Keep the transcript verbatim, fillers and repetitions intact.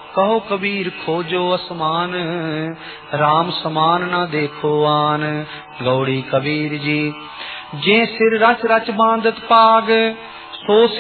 कहो कबीर खोजो असमान, राम समान न देखो आन। गौड़ी कबीर जी जे सिर रच रच बांधत पाग, सो